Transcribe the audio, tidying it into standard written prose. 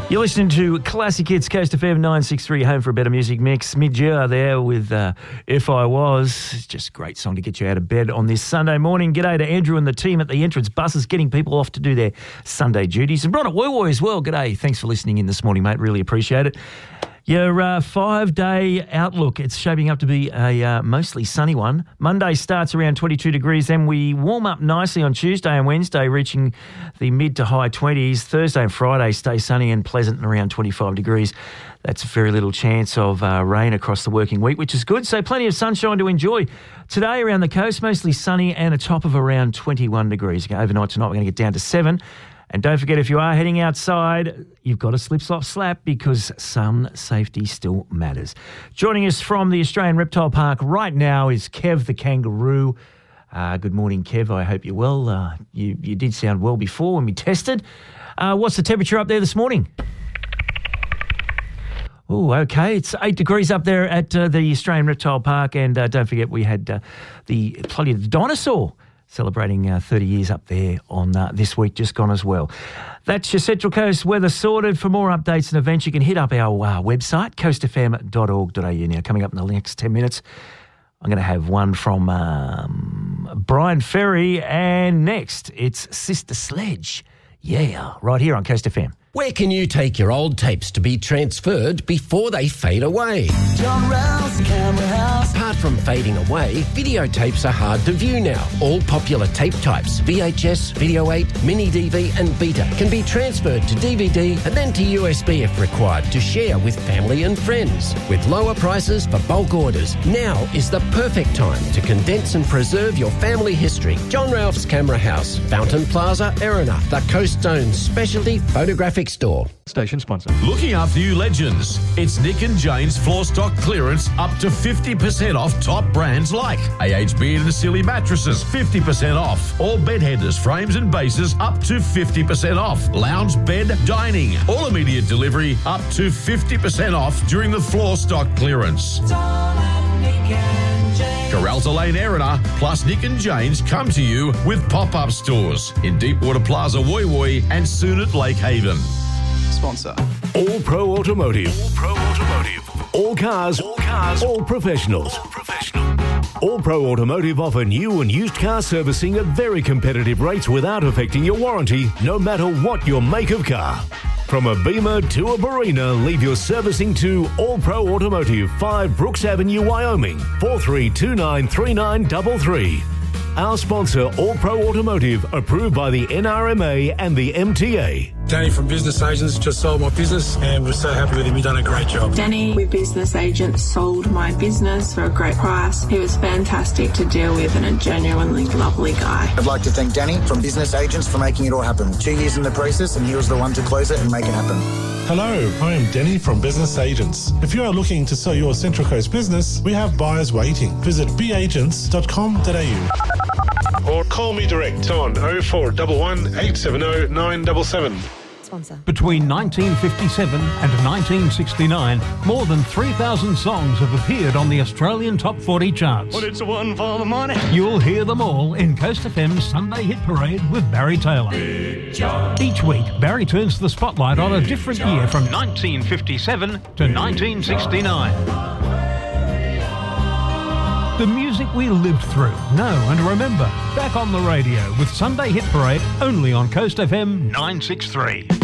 You're listening to Classic Hits, Coast FM 963, home for a better music mix. Midge there with If I Was. It's just a great song to get you out of bed on this Sunday morning. G'day to Andrew and the team at the entrance buses, getting people off to do their Sunday duties. And Ron at Woo Woo as well. G'day. Thanks for listening in this morning, mate. Really appreciate it. Your 5-day outlook, it's shaping up to be a mostly sunny one. Monday starts around 22 degrees, then we warm up nicely on Tuesday and Wednesday, reaching the mid to high 20s. Thursday and Friday stay sunny and pleasant and around 25 degrees. That's very little chance of rain across the working week, which is good. So plenty of sunshine to enjoy. Today around the coast, mostly sunny and a top of around 21 degrees. Overnight tonight, we're going to get down to 7. And don't forget, if you are heading outside, you've got to slip, slop, slap because sun safety still matters. Joining us from the Australian Reptile Park right now is Kev the kangaroo. Good morning, Kev. I hope you're well. You did sound well before when we tested. What's the temperature up there this morning? Oh, okay. It's 8 degrees up there at the Australian Reptile Park. And don't forget, we had the dinosaur celebrating 30 years up there on this week just gone as well. That's your Central Coast weather sorted. For more updates and events, you can hit up our website, coastfm.org.au. Now, coming up in the next 10 minutes, I'm going to have one from Brian Ferry, and next, it's Sister Sledge. Yeah, right here on Coast FM. Where can you take your old tapes to be transferred before they fade away? John Ralph's Camera House. Apart from fading away, videotapes are hard to view now. All popular tape types, VHS, Video 8, Mini DV and Beta, can be transferred to DVD and then to USB if required to share with family and friends. With lower prices for bulk orders, now is the perfect time to condense and preserve your family history. John Ralph's Camera House, Fountain Plaza, Erina, the Coast Zone's specialty photographic store. Station sponsor. Looking after you legends. It's Nick and Jane's floor stock clearance up to 50% off top brands like AH Beard and Silly mattresses, 50% off. All bed headers, frames and bases up to 50% off. Lounge bed, dining. All immediate delivery up to 50% off during the floor stock clearance. Corralta Lane Erina plus Nick and Jane's come to you with pop-up stores in Deepwater Plaza, Woy Woy and soon at Lake Haven. Sponsor. All Pro Automotive. All Pro Automotive. All cars. All cars. All professionals. All professional. All Pro Automotive offer new and used car servicing at very competitive rates without affecting your warranty, no matter what your make of car. From a Beamer to a Barina, leave your servicing to All Pro Automotive, 5 Brooks Avenue, Wyoming, 43293933. Our sponsor, All Pro Automotive, approved by the NRMA and the MTA. Danny from Business Agents just sold my business and we're so happy with him. He's done a great job. Danny with Business Agents sold my business for a great price. He was fantastic to deal with and a genuinely lovely guy. I'd like to thank Danny from Business Agents for making it all happen. 2 years in the process and he was the one to close it and make it happen. Hello, I am Denny from Business Agents. If you are looking to sell your Central Coast business, we have buyers waiting. Visit beagents.com.au or call me direct on 0411 870 977. Sponsor. Between 1957 and 1969, more than 3,000 songs have appeared on the Australian Top 40 charts. Well, it's one for the money. You'll hear them all in Coast FM's Sunday Hit Parade with Barry Taylor. Each week, Barry turns the spotlight on a different year from 1957 to 1969. The music we lived through, know and remember. Back on the radio with Sunday Hit Parade, only on Coast FM 963.